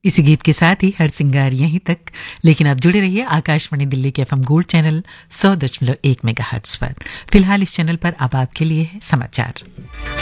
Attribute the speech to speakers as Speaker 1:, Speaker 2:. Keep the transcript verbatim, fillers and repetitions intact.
Speaker 1: इसी गीत के साथ ही हर सिंगार यहीं तक, लेकिन आप जुड़े रहिए आकाशवाणी दिल्ली के एफएम गोल्ड चैनल सौ दशमलव एक मेगाहर्ट्ज पर। फिलहाल इस चैनल पर अब आपके लिए है समाचार।